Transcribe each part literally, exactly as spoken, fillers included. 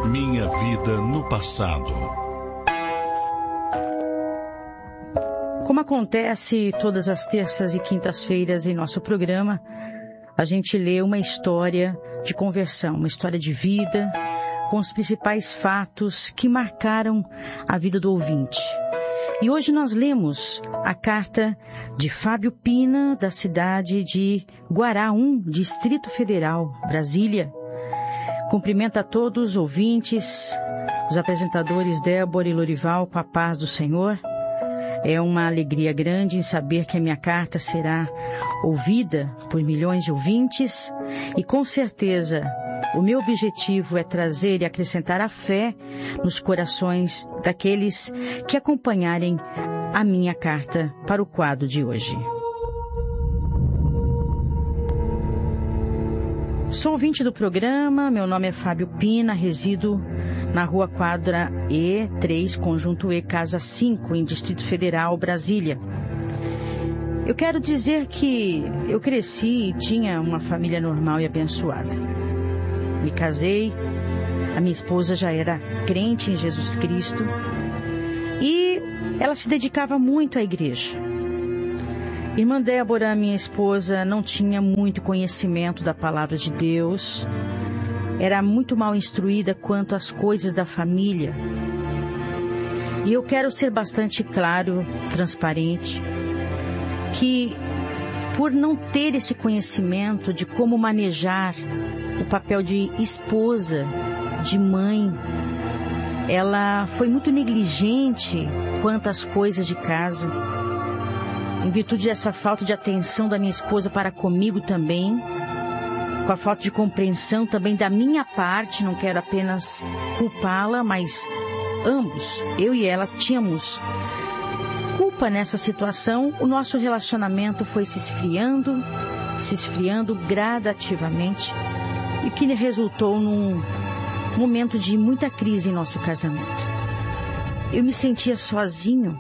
Minha vida no passado. Como acontece todas as terças e quintas-feiras em nosso programa, a gente lê uma história de conversão, uma história de vida, com os principais fatos que marcaram a vida do ouvinte. E hoje nós lemos a carta de Fábio Pina, da cidade de Guaraum, Distrito Federal, Brasília. Cumprimento a todos os ouvintes, os apresentadores Débora e Lorival, com a paz do Senhor. É uma alegria grande em saber que a minha carta será ouvida por milhões de ouvintes e, com certeza, o meu objetivo é trazer e acrescentar a fé nos corações daqueles que acompanharem a minha carta para o quadro de hoje. Sou ouvinte do programa, meu nome é Fábio Pina, resido na Rua Quadra E três, Conjunto E, Casa cinco, em Distrito Federal, Brasília. Eu quero dizer que eu cresci e tinha uma família normal e abençoada. Me casei, a minha esposa já era crente em Jesus Cristo e ela se dedicava muito à igreja. Irmã Débora, minha esposa, não tinha muito conhecimento da palavra de Deus, era muito mal instruída quanto às coisas da família. E eu quero ser bastante claro, transparente, que por não ter esse conhecimento de como manejar o papel de esposa, de mãe, ela foi muito negligente quanto às coisas de casa. Em virtude dessa falta de atenção da minha esposa para comigo também, com a falta de compreensão também da minha parte, não quero apenas culpá-la, mas ambos, eu e ela, tínhamos culpa nessa situação. O nosso relacionamento foi se esfriando, se esfriando gradativamente, e que resultou num momento de muita crise em nosso casamento. Eu me sentia sozinho.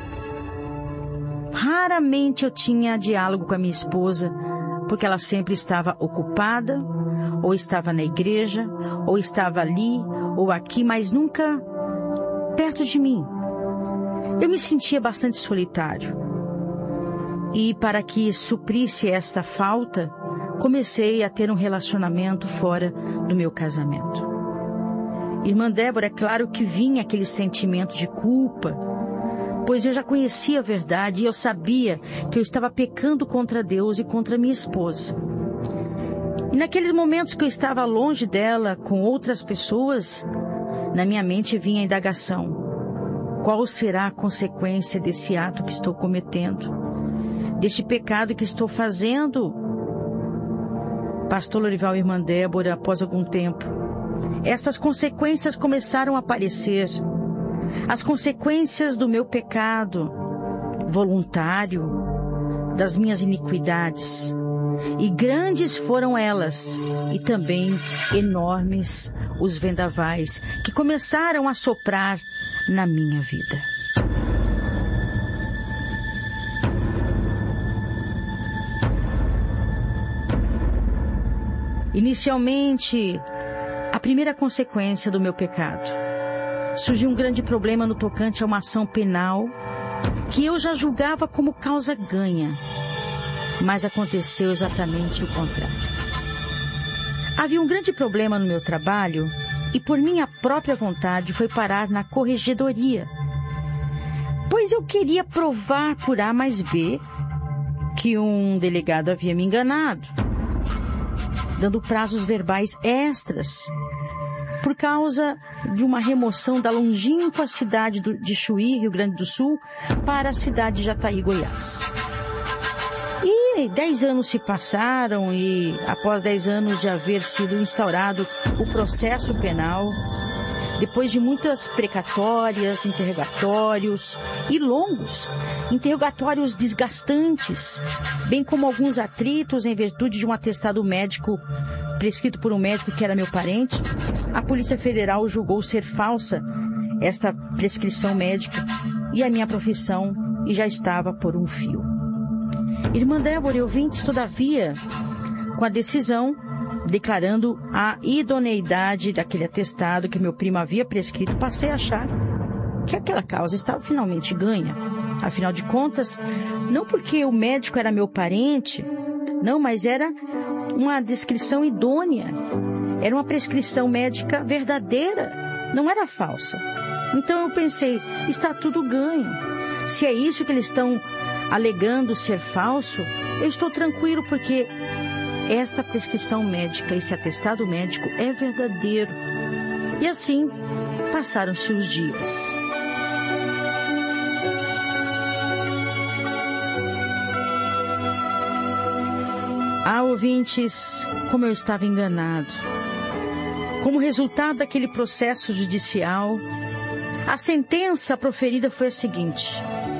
Raramente eu tinha diálogo com a minha esposa, porque ela sempre estava ocupada, ou estava na igreja, ou estava ali, ou aqui, mas nunca perto de mim. Eu me sentia bastante solitário. E para que suprisse esta falta, comecei a ter um relacionamento fora do meu casamento. Irmã Débora, é claro que vinha aquele sentimento de culpa, pois eu já conhecia a verdade e eu sabia que eu estava pecando contra Deus e contra minha esposa. E naqueles momentos que eu estava longe dela, com outras pessoas, na minha mente vinha a indagação: qual será a consequência desse ato que estou cometendo? Deste pecado que estou fazendo? Pastor Lorival e Irmã Débora, após algum tempo, essas consequências começaram a aparecer. As consequências do meu pecado voluntário, das minhas iniquidades. E grandes foram elas, e também enormes os vendavais que começaram a soprar na minha vida. Inicialmente, a primeira consequência do meu pecado: surgiu um grande problema no tocante a uma ação penal que eu já julgava como causa ganha, mas aconteceu exatamente o contrário. Havia um grande problema no meu trabalho e por minha própria vontade foi parar na corregedoria, pois eu queria provar por A mais B que um delegado havia me enganado, dando prazos verbais extras por causa de uma remoção da longínqua cidade de Chuí, Rio Grande do Sul, para a cidade de Jataí, Goiás. E dez anos se passaram e, após dez anos de haver sido instaurado o processo penal, depois de muitas precatórias, interrogatórios e longos, interrogatórios desgastantes, bem como alguns atritos em virtude de um atestado médico prescrito por um médico que era meu parente, a Polícia Federal julgou ser falsa esta prescrição médica e a minha profissão e já estava por um fio. Irmã Débora e ouvintes, todavia, com a decisão declarando a idoneidade daquele atestado que meu primo havia prescrito, passei a achar que aquela causa estava finalmente ganha. Afinal de contas, não porque o médico era meu parente, não, mas era uma descrição idônea. Era uma prescrição médica verdadeira, não era falsa. Então eu pensei, está tudo ganho. Se é isso que eles estão alegando ser falso, eu estou tranquilo porque esta prescrição médica, esse atestado médico é verdadeiro. E assim passaram-se os dias. Ah, ouvintes, como eu estava enganado. Como resultado daquele processo judicial, a sentença proferida foi a seguinte: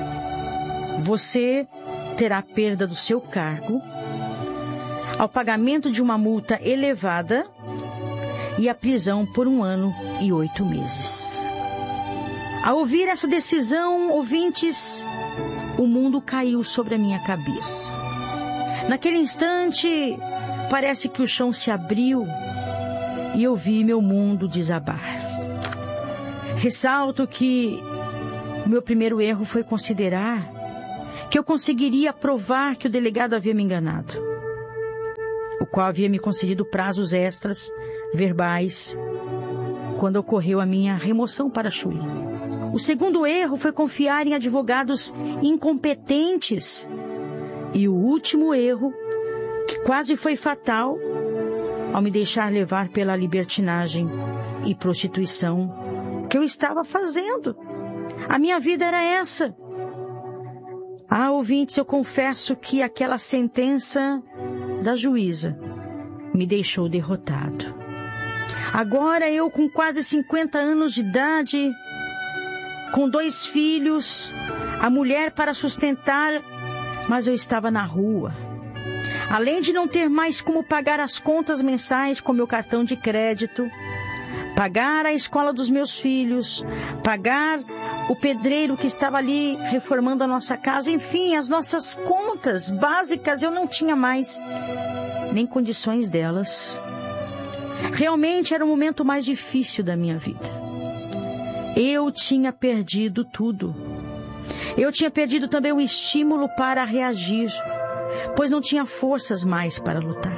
você terá perda do seu cargo, ao pagamento de uma multa elevada e a prisão por um ano e oito meses. Ao ouvir essa decisão, ouvintes, o mundo caiu sobre a minha cabeça. Naquele instante, parece que o chão se abriu e eu vi meu mundo desabar. Ressalto que o meu primeiro erro foi considerar que eu conseguiria provar que o delegado havia me enganado, o qual havia me concedido prazos extras, verbais, quando ocorreu a minha remoção para Chuí. O segundo erro foi confiar em advogados incompetentes. E o último erro, que quase foi fatal, ao me deixar levar pela libertinagem e prostituição que eu estava fazendo. A minha vida era essa. Ah, ouvintes, eu confesso que aquela sentença da juíza me deixou derrotado. Agora eu, com quase cinquenta anos de idade, com dois filhos, a mulher para sustentar, mas eu estava na rua. Além de não ter mais como pagar as contas mensais com meu cartão de crédito, pagar a escola dos meus filhos, pagar o pedreiro que estava ali reformando a nossa casa, enfim, as nossas contas básicas, eu não tinha mais nem condições delas. Realmente era o momento mais difícil da minha vida. Eu tinha perdido tudo. Eu tinha perdido também o estímulo para reagir, pois não tinha forças mais para lutar.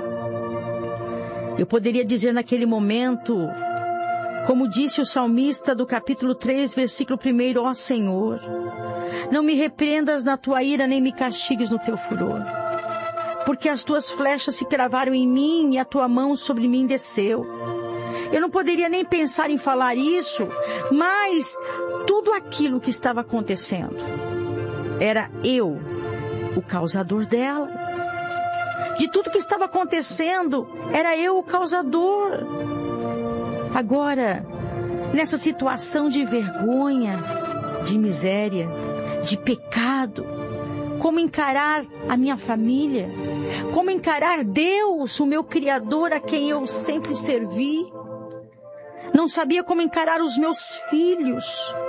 Eu poderia dizer naquele momento, como disse o salmista do capítulo três, versículo um, ó Senhor, não me repreendas na tua ira, nem me castigues no teu furor, porque as tuas flechas se cravaram em mim e a tua mão sobre mim desceu. Eu não poderia nem pensar em falar isso, mas tudo aquilo que estava acontecendo era eu, o causador dela. De tudo que estava acontecendo, era eu o causador. Agora, nessa situação de vergonha, de miséria, de pecado, como encarar a minha família? Como encarar Deus, o meu Criador, a quem eu sempre servi? Não sabia como encarar os meus filhos.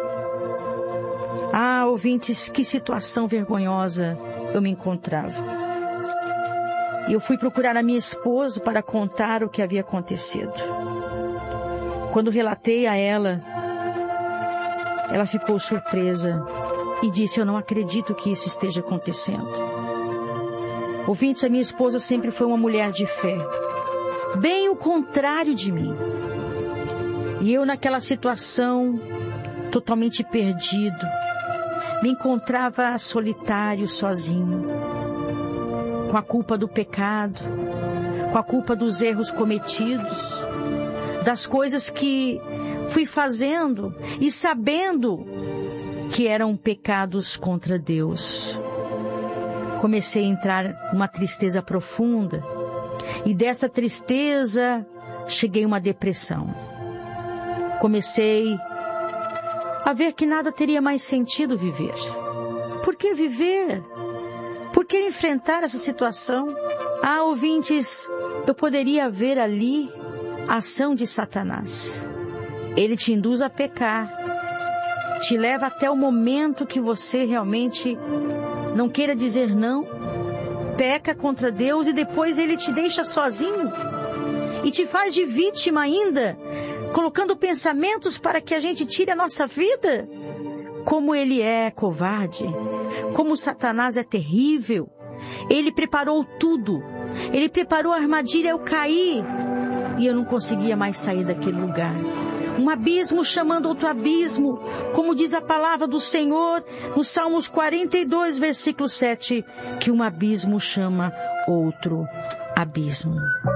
Ah, ouvintes, que situação vergonhosa eu me encontrava. Eu fui procurar a minha esposa para contar o que havia acontecido. Quando relatei a ela, ela ficou surpresa e disse: eu não acredito que isso esteja acontecendo. Ouvintes, a minha esposa sempre foi uma mulher de fé, bem o contrário de mim. E eu, naquela situação, totalmente perdido, me encontrava solitário, sozinho, com a culpa do pecado, com a culpa dos erros cometidos, das coisas que fui fazendo e sabendo que eram pecados contra Deus. Comecei a entrar numa tristeza profunda e dessa tristeza cheguei a uma depressão. Comecei a ver que nada teria mais sentido viver. Por que viver? Por que enfrentar essa situação? Ah, ouvintes, eu poderia ver ali a ação de Satanás. Ele te induz a pecar, te leva até o momento que você realmente não queira dizer não, peca contra Deus e depois ele te deixa sozinho, e te faz de vítima ainda, colocando pensamentos para que a gente tire a nossa vida. Como ele é covarde, como Satanás é terrível. Ele preparou tudo, ele preparou a armadilha, eu caí e eu não conseguia mais sair daquele lugar. Um abismo chamando outro abismo, como diz a palavra do Senhor no Salmos quarenta e dois, versículo sete, que um abismo chama outro abismo.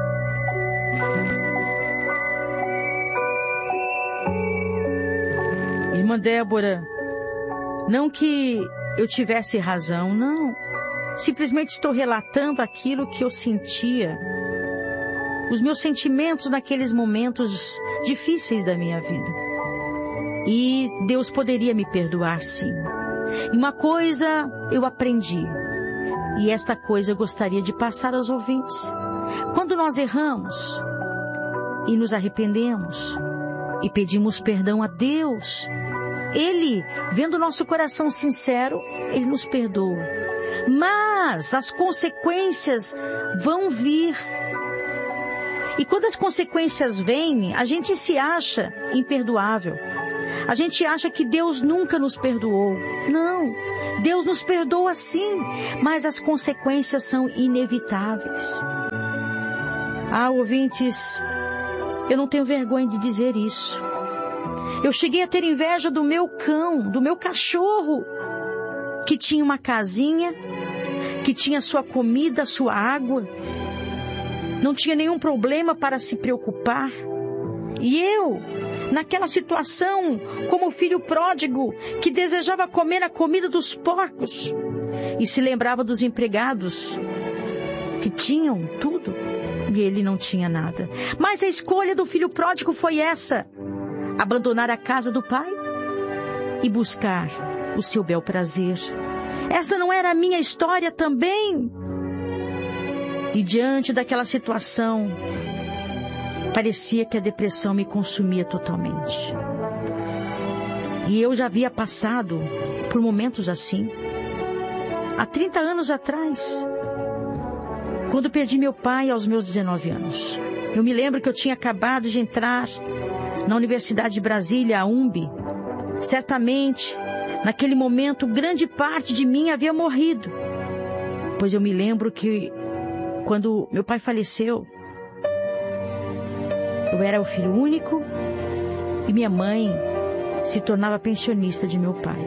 Irmã Débora, não que eu tivesse razão, não. Simplesmente estou relatando aquilo que eu sentia, os meus sentimentos naqueles momentos difíceis da minha vida. E Deus poderia me perdoar, sim. E uma coisa eu aprendi, e esta coisa eu gostaria de passar aos ouvintes. Quando nós erramos e nos arrependemos e pedimos perdão a Deus, Ele, vendo o nosso coração sincero, Ele nos perdoa. Mas as consequências vão vir. E quando as consequências vêm, a gente se acha imperdoável. A gente acha que Deus nunca nos perdoou. Não, Deus nos perdoa sim, mas as consequências são inevitáveis. Ah, ouvintes, eu não tenho vergonha de dizer isso. Eu cheguei a ter inveja do meu cão, do meu cachorro, que tinha uma casinha, que tinha sua comida, sua água, não tinha nenhum problema para se preocupar. E eu, naquela situação, como filho pródigo, que desejava comer a comida dos porcos, e se lembrava dos empregados, que tinham tudo, e ele não tinha nada. Mas a escolha do filho pródigo foi essa: abandonar a casa do pai e buscar o seu bel prazer. Esta não era a minha história também? E diante daquela situação, parecia que a depressão me consumia totalmente. E eu já havia passado por momentos assim. Há trinta anos atrás, quando perdi meu pai aos meus dezenove anos. Eu me lembro que eu tinha acabado de entrar na Universidade de Brasília, a U M B. Certamente, naquele momento, grande parte de mim havia morrido. Pois eu me lembro que, quando meu pai faleceu, eu era o filho único e minha mãe se tornava pensionista de meu pai.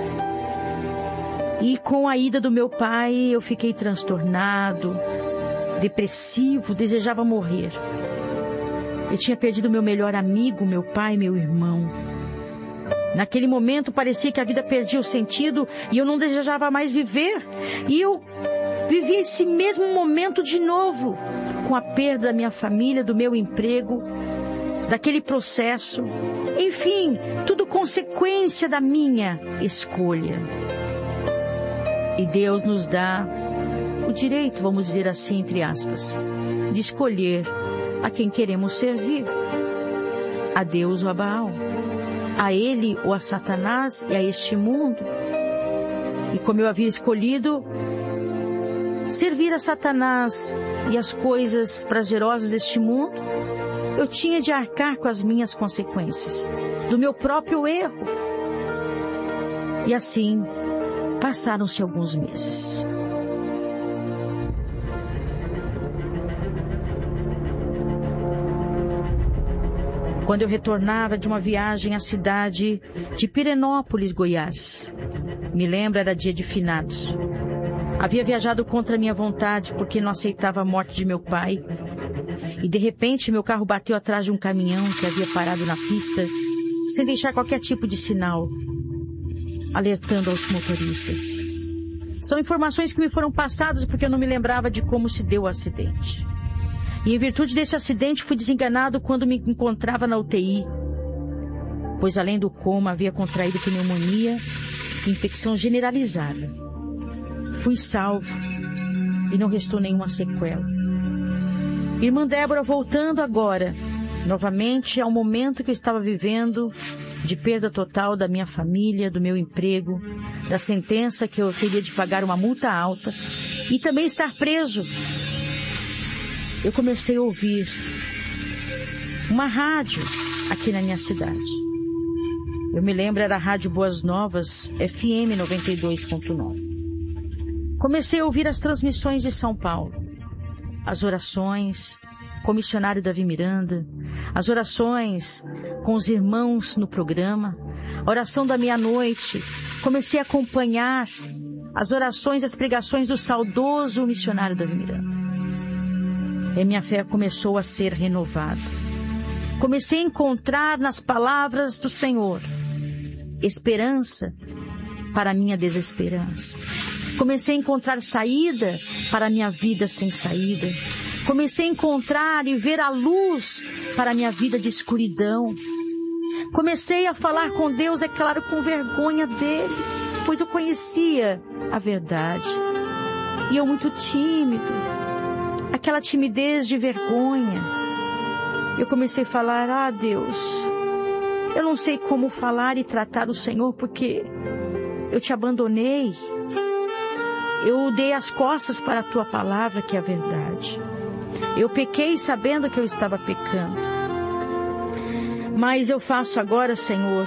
E com a ida do meu pai, eu fiquei transtornado, depressivo, desejava morrer. Eu tinha perdido meu melhor amigo, meu pai, meu irmão. Naquele momento parecia que a vida perdia o sentido e eu não desejava mais viver. E eu vivi esse mesmo momento de novo, com a perda da minha família, do meu emprego, daquele processo. Enfim, tudo consequência da minha escolha. E Deus nos dá o direito, vamos dizer assim, entre aspas, de escolher a quem queremos servir. A Deus ou a Baal. A ele ou a Satanás e a este mundo. E como eu havia escolhido servir a Satanás e as coisas prazerosas deste mundo, eu tinha de arcar com as minhas consequências, do meu próprio erro. E assim, passaram-se alguns meses. Quando eu retornava de uma viagem à cidade de Pirenópolis, Goiás. Me lembro, era dia de finados. Havia viajado contra a minha vontade porque não aceitava a morte de meu pai. E de repente meu carro bateu atrás de um caminhão que havia parado na pista, sem deixar qualquer tipo de sinal, alertando aos motoristas. São informações que me foram passadas porque eu não me lembrava de como se deu o acidente. E em virtude desse acidente fui desenganado quando me encontrava na U T I, pois além do coma havia contraído pneumonia e infecção generalizada. Fui salvo e não restou nenhuma sequela. Irmã Débora, voltando agora, novamente ao momento que eu estava vivendo, de perda total da minha família, do meu emprego, da sentença que eu teria de pagar uma multa alta e também estar preso. Eu comecei a ouvir uma rádio aqui na minha cidade. Eu me lembro, era a Rádio Boas Novas, F M noventa e dois ponto nove. Comecei a ouvir as transmissões de São Paulo, as orações com o missionário Davi Miranda, as orações com os irmãos no programa, a oração da meia-noite. Comecei a acompanhar as orações, as pregações do saudoso missionário Davi Miranda. E minha fé começou a ser renovada. Comecei a encontrar nas palavras do Senhor esperança para a minha desesperança. Comecei a encontrar saída para a minha vida sem saída. Comecei a encontrar e ver a luz para a minha vida de escuridão. Comecei a falar com Deus, é claro, com vergonha dele, pois eu conhecia a verdade. E eu muito tímido, aquela timidez de vergonha. Eu comecei a falar, ah Deus, eu não sei como falar e tratar o Senhor, porque eu te abandonei. Eu dei as costas para a tua palavra, que é a verdade. Eu pequei sabendo que eu estava pecando. Mas eu faço agora, Senhor,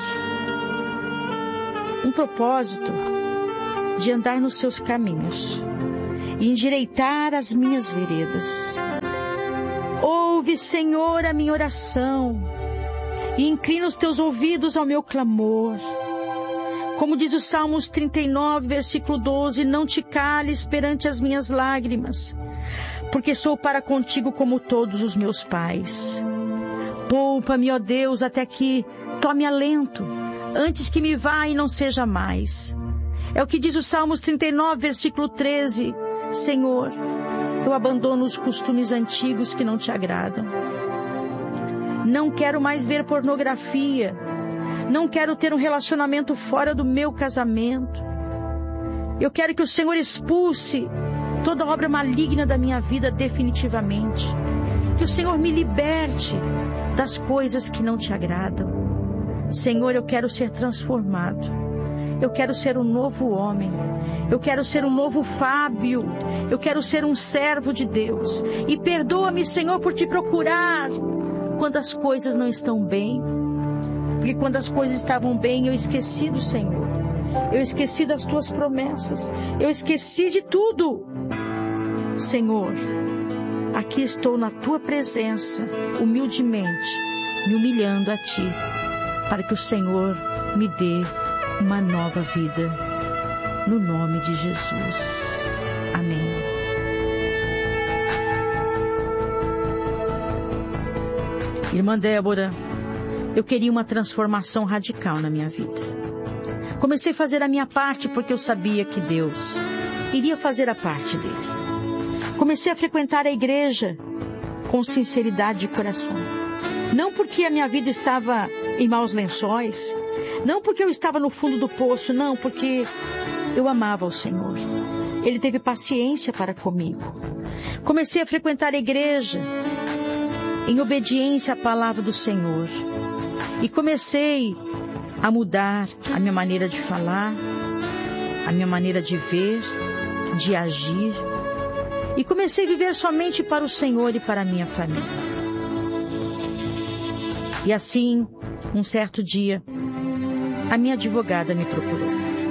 um propósito de andar nos seus caminhos e endireitar as minhas veredas. Ouve, Senhor, a minha oração e inclina os teus ouvidos ao meu clamor. Como diz o Salmos trinta e nove, versículo doze, não te cales perante as minhas lágrimas, porque sou para contigo como todos os meus pais. Poupa-me, ó Deus, até que tome alento, antes que me vá e não seja mais. É o que diz o Salmos trinta e nove, versículo treze. Senhor, eu abandono os costumes antigos que não te agradam. Não quero mais ver pornografia. Não quero ter um relacionamento fora do meu casamento. Eu quero que o Senhor expulse toda obra maligna da minha vida definitivamente. Que o Senhor me liberte das coisas que não te agradam. Senhor, eu quero ser transformado. Eu quero ser um novo homem. Eu quero ser um novo Fábio. Eu quero ser um servo de Deus. E perdoa-me, Senhor, por te procurar quando as coisas não estão bem. Porque quando as coisas estavam bem, eu esqueci do Senhor. Eu esqueci das tuas promessas. Eu esqueci de tudo. Senhor, aqui estou na tua presença, humildemente, me humilhando a ti, para que o Senhor me dê uma nova vida, no nome de Jesus. Amém. Irmã Débora, eu queria uma transformação radical na minha vida. Comecei a fazer a minha parte porque eu sabia que Deus iria fazer a parte dele. Comecei a frequentar a igreja com sinceridade de coração. Não porque a minha vida estava em maus lençóis, não porque eu estava no fundo do poço, não, porque eu amava o Senhor. Ele teve paciência para comigo. Comecei a frequentar a igreja em obediência à palavra do Senhor. E comecei a mudar a minha maneira de falar, a minha maneira de ver, de agir. E comecei a viver somente para o Senhor e para a minha família. E assim, um certo dia, a minha advogada me procurou.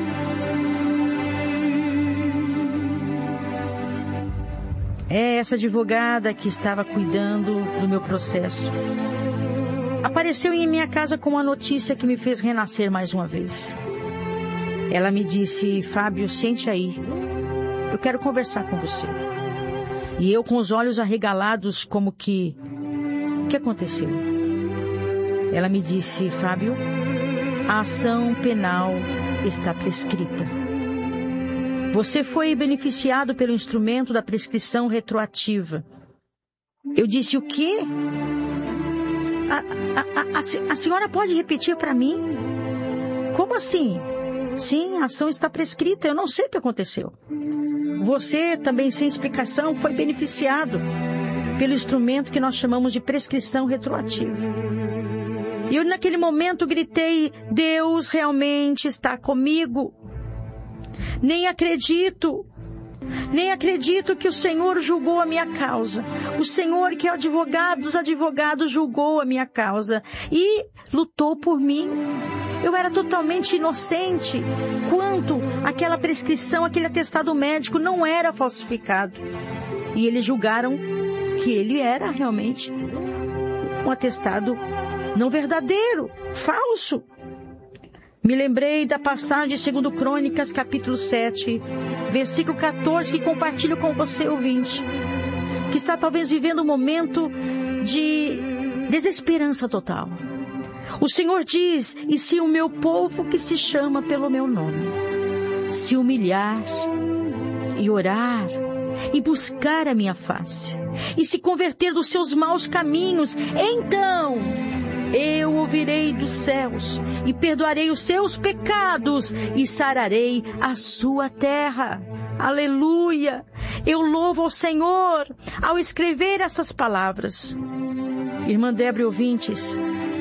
É essa advogada que estava cuidando do meu processo. Apareceu em minha casa com uma notícia que me fez renascer mais uma vez. Ela me disse, Fábio, sente aí. Eu quero conversar com você. E eu com os olhos arregalados, como que... O que aconteceu? Ela me disse, Fábio, a ação penal está prescrita. Você foi beneficiado pelo instrumento da prescrição retroativa. Eu disse, o quê? A, a, a, a, a senhora pode repetir para mim? Como assim? Sim, a ação está prescrita, eu não sei o que aconteceu. Você, também sem explicação, foi beneficiado pelo instrumento que nós chamamos de prescrição retroativa. E eu naquele momento gritei, Deus realmente está comigo. Nem acredito. Nem acredito que o Senhor julgou a minha causa. O Senhor, que é advogado dos advogados, julgou a minha causa e lutou por mim. Eu era totalmente inocente quanto aquela prescrição, aquele atestado médico não era falsificado. E eles julgaram que ele era realmente um atestado não verdadeiro, falso. Me lembrei da passagem de Segundo Crônicas, capítulo sete, versículo quatorze, que compartilho com você, ouvinte, que está talvez vivendo um momento de desesperança total. O Senhor diz: e se o meu povo que se chama pelo meu nome se humilhar e orar e buscar a minha face e se converter dos seus maus caminhos, então eu ouvirei dos céus e perdoarei os seus pecados e sararei a sua terra. Aleluia! Eu louvo ao Senhor ao escrever essas palavras. Irmã Débora e ouvintes,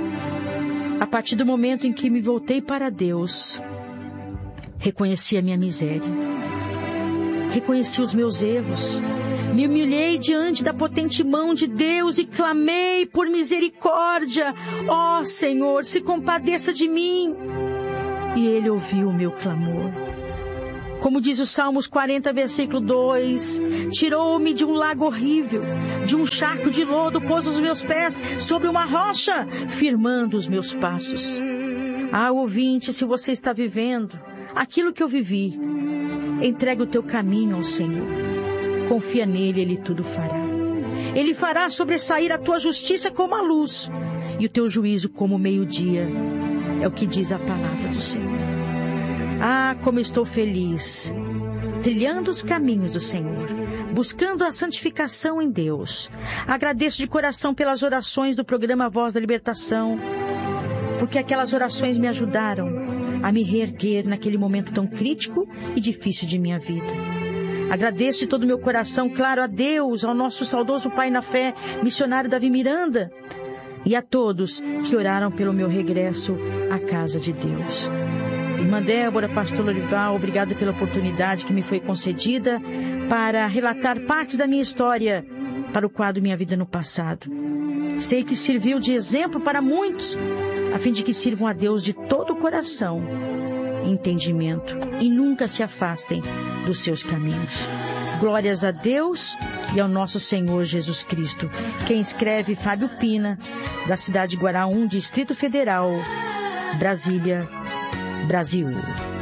a partir do momento em que me voltei para Deus, reconheci a minha miséria, reconheci os meus erros, me humilhei diante da potente mão de Deus e clamei por misericórdia. Ó Senhor, se compadeça de mim. E Ele ouviu o meu clamor. Como diz o Salmos quarenta, versículo dois, tirou-me de um lago horrível, de um charco de lodo, pôs os meus pés sobre uma rocha, firmando os meus passos. Ah, ouvinte, se você está vivendo aquilo que eu vivi, entrega o teu caminho ao Senhor. Confia nele, Ele tudo fará. Ele fará sobressair a tua justiça como a luz e o teu juízo como o meio-dia. É o que diz a palavra do Senhor. Ah, como estou feliz, trilhando os caminhos do Senhor, buscando a santificação em Deus. Agradeço de coração pelas orações do programa Voz da Libertação, porque aquelas orações me ajudaram a me reerguer naquele momento tão crítico e difícil de minha vida. Agradeço de todo o meu coração, claro, a Deus, ao nosso saudoso pai na fé, missionário Davi Miranda, e a todos que oraram pelo meu regresso à casa de Deus. Irmã Débora, pastor Lorival, obrigado pela oportunidade que me foi concedida para relatar parte da minha história para o quadro Minha Vida no Passado. Sei que serviu de exemplo para muitos, a fim de que sirvam a Deus de todo o coração e entendimento e nunca se afastem dos seus caminhos. Glórias a Deus e ao nosso Senhor Jesus Cristo. Quem escreve, Fábio Pina, da cidade de Guaraú, Distrito Federal, Brasília, Brasil.